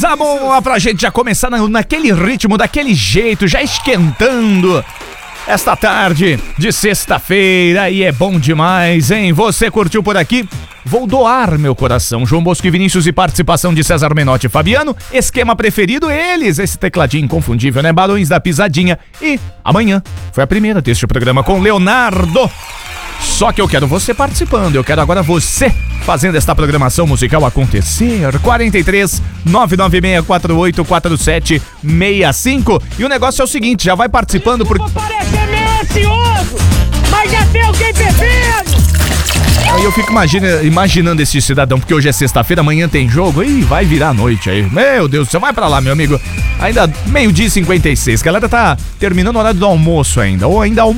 Vamos lá pra gente já começar naquele ritmo, daquele jeito, já esquentando esta tarde de sexta-feira e é bom demais, hein? Você curtiu por aqui? Vou doar meu coração. João Bosco e Vinícius e participação de César Menotti e Fabiano. Esquema preferido, eles. Esse tecladinho inconfundível, né? Barões da Pisadinha. E amanhã foi a primeira deste programa com Leonardo. Só que eu quero você participando. Eu quero agora você fazendo esta programação musical acontecer. 43 996 48 47 65. E o negócio é o seguinte, já vai participando porque... Vou parecer meio ansioso, mas já tem alguém bebendo. Aí eu fico imaginando esse cidadão, porque hoje é sexta-feira, amanhã tem jogo, e vai virar noite aí. Meu Deus do céu, vai pra lá, meu amigo. Ainda 12:56, a galera tá terminando o horário do almoço ainda, ou ainda